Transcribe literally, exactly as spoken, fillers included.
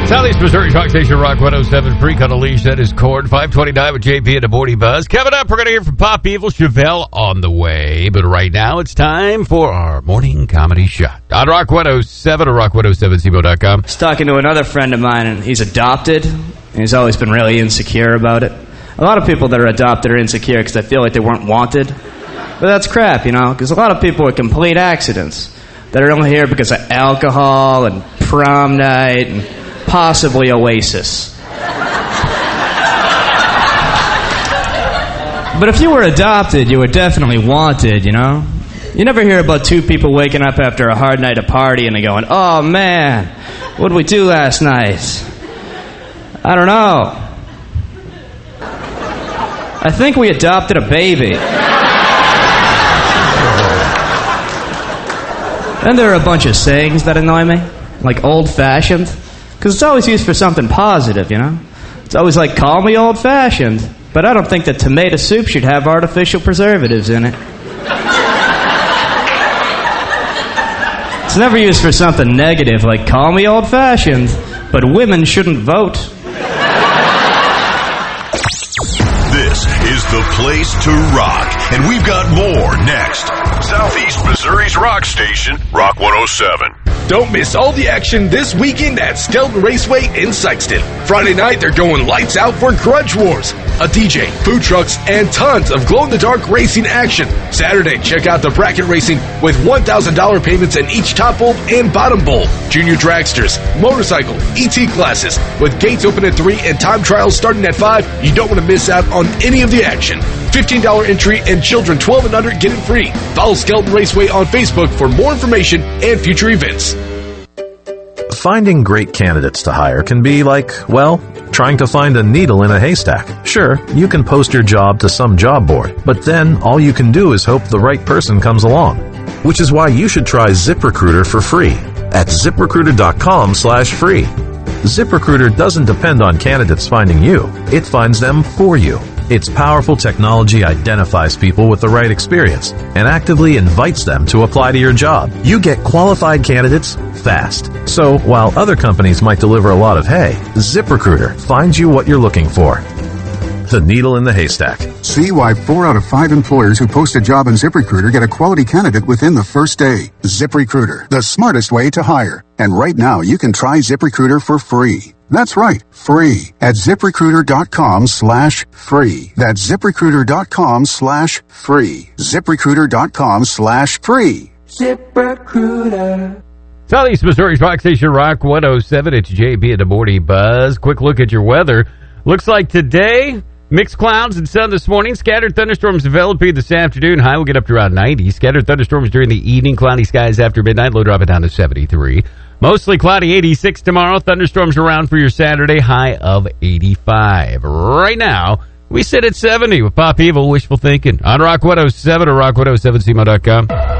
Southeast Missouri Rock Station, Rock one oh seven. Freak on a Leash, that is Cord. five twenty-nine with J P and the Morning Buzz. Coming up, we're going to hear from Pop Evil, Chevelle on the way. But right now, it's time for our morning comedy shot. On Rock one oh seven or rock one oh seven C M O dot com. I was talking to another friend of mine, and he's adopted, and he's always been really insecure about it. A lot of people that are adopted are insecure because they feel like they weren't wanted. But that's crap, you know, because a lot of people are complete accidents that are only here because of alcohol and prom night and possibly Oasis. But if you were adopted, you were definitely wanted, you know? You never hear about two people waking up after a hard night of party and they going, oh man, what did we do last night? I don't know. I think we adopted a baby. And there are a bunch of sayings that annoy me, like old-fashioned, because it's always used for something positive, you know? It's always like, call me old-fashioned, but I don't think that tomato soup should have artificial preservatives in it. It's never used for something negative, like, call me old-fashioned, but women shouldn't vote. This is the place to rock, and we've got more next. Southeast Missouri's rock station, Rock one oh seven. Don't miss all the action this weekend at Skelton Raceway in Sykeston. Friday night, they're going lights out for Grudge Wars, a D J, food trucks, and tons of glow-in-the-dark racing action. Saturday, check out the bracket racing with one thousand dollars payments in each top bulb and bottom bowl. Junior dragsters, motorcycle, E T classes, with gates open at three and time trials starting at five. You don't want to miss out on any of the action. fifteen dollars entry and children twelve and under get it free. Follow Skelton Raceway on Facebook for more information and future events. Finding great candidates to hire can be like, well, trying to find a needle in a haystack. Sure, you can post your job to some job board, but then all you can do is hope the right person comes along. Which is why you should try ZipRecruiter for free at ZipRecruiter.com slash free. ZipRecruiter doesn't depend on candidates finding you. It finds them for you. Its powerful technology identifies people with the right experience and actively invites them to apply to your job. You get qualified candidates fast. So while other companies might deliver a lot of hay, ZipRecruiter finds you what you're looking for. The needle in the haystack. See why four out of five employers who post a job on ZipRecruiter get a quality candidate within the first day. ZipRecruiter, the smartest way to hire. And right now, you can try ZipRecruiter for free. That's right, free at ZipRecruiter.com slash free. That's ZipRecruiter.com slash free. ZipRecruiter.com slash free. ZipRecruiter. Southeast Missouri's Rock Station, Rock one oh seven. It's J B and the Morning Buzz. Quick look at your weather. Looks like today, mixed clouds and sun this morning. Scattered thunderstorms developing this afternoon. High will get up to around ninety. Scattered thunderstorms during the evening. Cloudy skies after midnight. Low drop it down to seventy-three. Mostly cloudy, eighty-six tomorrow. Thunderstorms around for your Saturday. High of eighty-five. Right now, we sit at seventy with Pop Evil, Wishful Thinking. On Rock one oh seven or rock one oh seven C M O dot com.